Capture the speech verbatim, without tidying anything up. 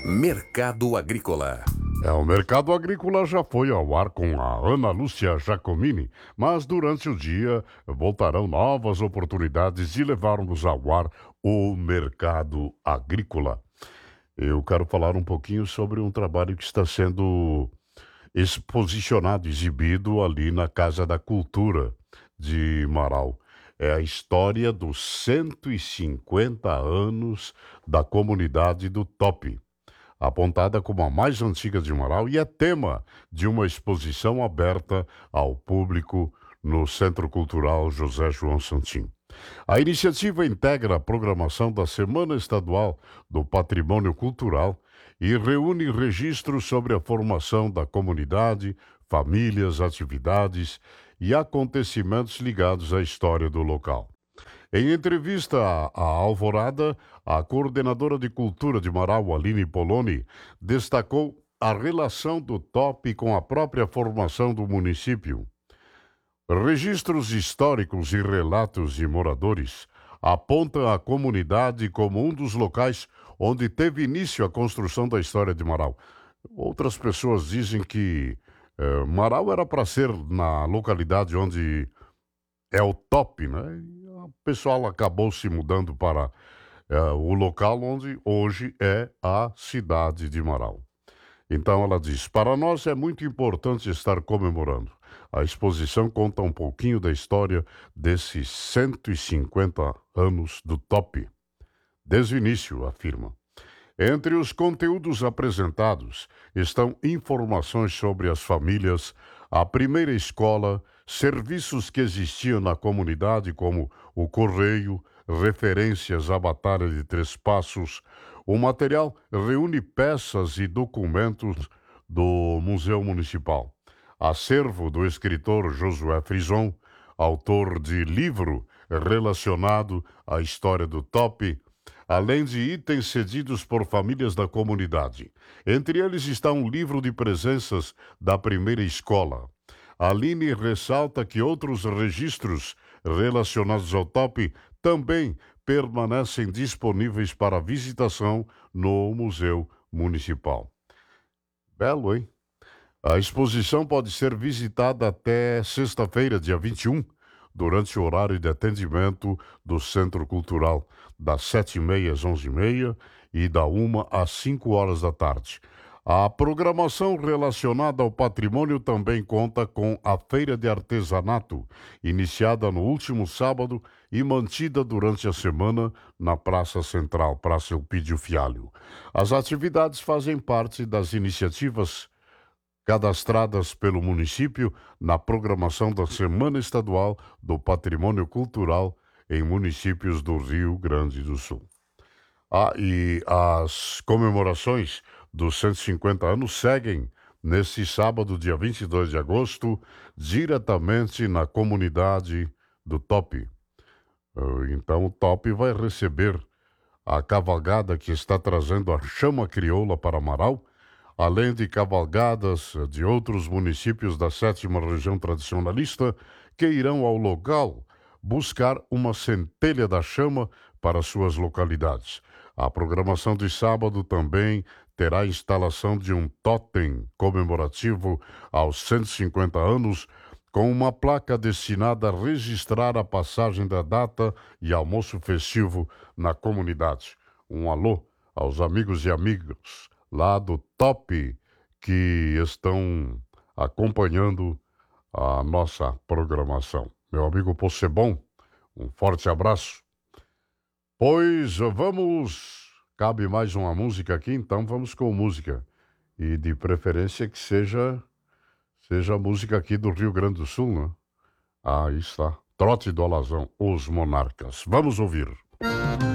Mercado Agrícola. É, o Mercado Agrícola já foi ao ar com a Ana Lúcia Giacomini, mas durante o dia voltarão novas oportunidades de levarmos ao ar o Mercado Agrícola. Eu quero falar um pouquinho sobre um trabalho que está sendo exposicionado, exibido ali na Casa da Cultura de Marau. É a história dos cento e cinquenta anos da comunidade do Top, apontada como a mais antiga de Marau e é tema de uma exposição aberta ao público no Centro Cultural José João Santim. A iniciativa integra a programação da Semana Estadual do Patrimônio Cultural e reúne registros sobre a formação da comunidade, famílias, atividades e acontecimentos ligados à história do local. Em entrevista à à Alvorada, a coordenadora de cultura de Marau, Aline Poloni, destacou a relação do Top com a própria formação do município. Registros históricos e relatos de moradores apontam a comunidade como um dos locais onde teve início a construção da história de Marau. Outras pessoas dizem que eh, Marau era para ser na localidade onde é o Top, né? E o pessoal acabou se mudando para eh, o local onde hoje é a cidade de Marau. Então ela diz: para nós é muito importante estar comemorando. A exposição conta um pouquinho da história desses cento e cinquenta anos do Top. Desde o início, afirma. Entre os conteúdos apresentados estão informações sobre as famílias, a primeira escola, serviços que existiam na comunidade, como o correio, referências à Batalha de Três Passos. O material reúne peças e documentos do Museu Municipal. Acervo do escritor Josué Frison, autor de livro relacionado à história do Top, além de itens cedidos por famílias da comunidade. Entre eles está um livro de presenças da primeira escola. Aline ressalta que outros registros relacionados ao Top também permanecem disponíveis para visitação no Museu Municipal. Belo, hein? A exposição pode ser visitada até sexta-feira, dia vinte e um, durante o horário de atendimento do Centro Cultural, das sete e meia às onze e meia e da uma às cinco horas da tarde. A programação relacionada ao patrimônio também conta com a Feira de Artesanato, iniciada no último sábado e mantida durante a semana na Praça Central, Praça Elpidio Fialho. As atividades fazem parte das iniciativas cadastradas pelo município na programação da Semana Estadual do Patrimônio Cultural em municípios do Rio Grande do Sul. Ah, e as comemorações dos cento e cinquenta anos seguem nesse sábado, dia vinte e dois de agosto, diretamente na comunidade do Top. Então o Top vai receber a cavalgada que está trazendo a chama crioula para Marau, além de cavalgadas de outros municípios da sétima região tradicionalista que irão ao local buscar uma centelha da chama para suas localidades. A programação de sábado também terá a instalação de um tótem comemorativo aos cento e cinquenta anos, com uma placa destinada a registrar a passagem da data e almoço festivo na comunidade. Um alô aos amigos e amigas lá do Top que estão acompanhando a nossa programação. Meu amigo Possebon, um forte abraço. Pois vamos... Cabe mais uma música aqui, então vamos com música. E de preferência que seja, seja música aqui do Rio Grande do Sul, né? Ah, aí está. Trote do Alazão, Os Monarcas. Vamos ouvir.